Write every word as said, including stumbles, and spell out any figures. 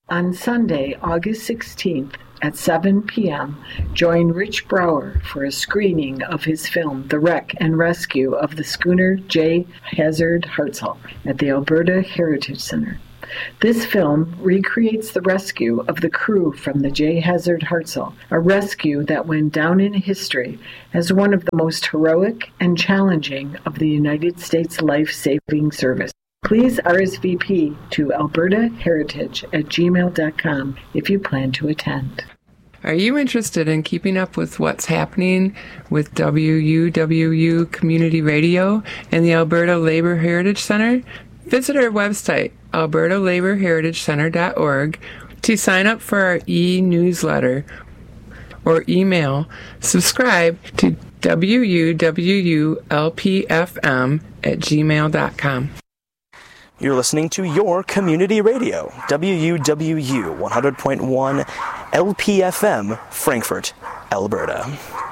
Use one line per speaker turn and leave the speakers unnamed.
On Sunday, August sixteenth, at seven p.m., join Rich Brower for a screening of his film, The Wreck and Rescue of the Schooner J. Hazard Hartzell, at the Alberta Heritage Centre. This film recreates the rescue of the crew from the J. Hazard Hartzell, a rescue that went down in history as one of the most heroic and challenging of the United States life-saving service. Please R S V P to alberta heritage at gmail dot com if you plan to attend.
Are you interested in keeping up with what's happening with W U W U Community Radio and the Alberta Labour Heritage Centre? Visit our website, alberta labour heritage centre dot org, to sign up for our e-newsletter or email subscribe to W U W U L P F M at gmail dot com.
You're listening to your community radio, W U W U one hundred point one L P F M, Frankfurt, Alberta.